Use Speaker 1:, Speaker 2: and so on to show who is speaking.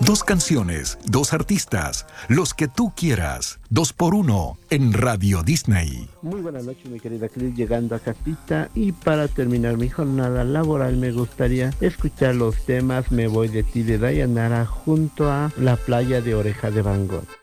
Speaker 1: 2 canciones, 2 artistas, los que tú quieras. 2x1 en Radio Disney.
Speaker 2: Muy buenas noches, mi querida Cris, llegando a casita, y para terminar mi jornada laboral me gustaría escuchar los temas Me voy de ti de Dayanara junto a La playa de Oreja de Van Gogh.